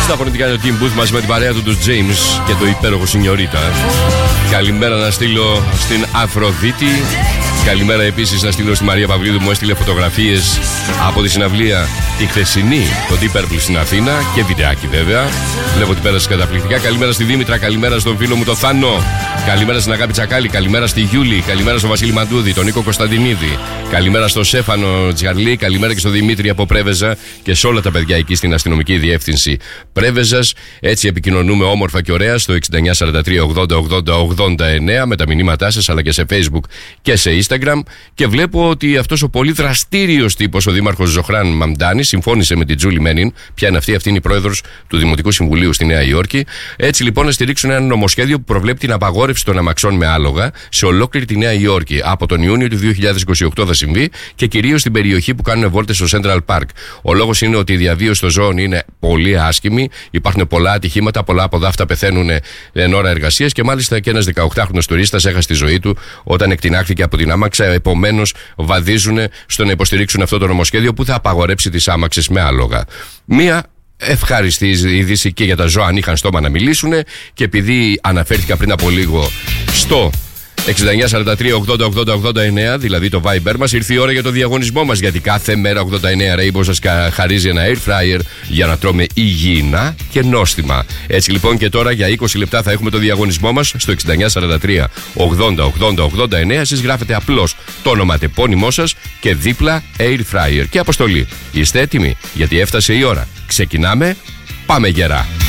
Στα φωνητικά είναι ο Team Booth μαζί με την παρέα του, τους James και το υπέροχο Σινιωρίτα. Καλημέρα να στείλω στην Αφροδίτη. Καλημέρα επίσης να στείλω στη Μαρία Παυλίδου, μου έστειλε φωτογραφίες από τη συναυλία τη χθεσινή, το Deep Purple στην Αθήνα και βιντεάκι βέβαια. Βλέπω ότι πέρασε καταπληκτικά. Καλημέρα στη Δήμητρα, καλημέρα στον φίλο μου το Θάνο. Καλημέρα στην Αγάπη Τσακάλη, καλημέρα στη Γιούλη, καλημέρα στον Βασίλη Μαντούδη, τον Νίκο Κωνσταντινίδη. Καλημέρα στο Σέφανο Τζιαρλή, καλημέρα και στο Δημήτρη από Πρέβεζα και σε όλα τα παιδιά εκεί στην αστυνομική διεύθυνση Πρέβεζας. Έτσι επικοινωνούμε όμορφα και ωραία στο 6943 80 80 89 με τα μηνύματά σας, αλλά και σε Facebook και σε Instagram. Και βλέπω ότι αυτός ο πολύ δραστήριος τύπος, ο Δήμαρχος Ζωχράν Μαμντάνη, συμφώνησε με την Τζούλη Μένιν. Ποια είναι αυτή? Αυτή είναι η πρόεδρος του Δημοτικού Συμβουλίου στη Νέα Υόρκη. Έτσι λοιπόν να στηρίξουν ένα νομοσχέδιο που προβλέπει την απαγόρευση των αμαξών με άλογα σε ολόκληρη τη Νέα Υόρκη. Από τον Ιούνιο του 2028 θα συμβεί και κυρίως στην περιοχή που κάνουν βόλτες στο Central Park. Ο λόγος είναι ότι η διαβίωση των ζώων είναι πολύ άσχημη. Υπάρχουν πολλά ατυχήματα, πολλά από αυτά πεθαίνουν εν ώρα εργασίας και μάλιστα και ένας 18χρονος τουρίστας έχασε τη ζωή του όταν εκτινάχθηκε από την άμαξα. Επομένως, βαδίζουν στο να υποστηρίξουν αυτό το νομοσχέδιο που θα απαγορέψει τις άμαξες με άλογα. Μία ευχάριστη είδηση και για τα ζώα, αν είχαν στόμα να μιλήσουν, και επειδή αναφέρθηκα πριν από λίγο στο 6943 80 80 89, δηλαδή το Viber μας, ήρθε η ώρα για το διαγωνισμό μας. Γιατί κάθε μέρα 89 Rainbow σας χαρίζει ένα air fryer για να τρώμε υγιεινά και νόστιμα. Έτσι λοιπόν και τώρα για 20 λεπτά θα έχουμε το διαγωνισμό μας στο 6943 80 80 89. Εσείς γράφετε απλώς το όνομα, τεπώνυμό σας και δίπλα air fryer και αποστολή. Είστε έτοιμοι? Γιατί έφτασε η ώρα. Ξεκινάμε. Πάμε γερά.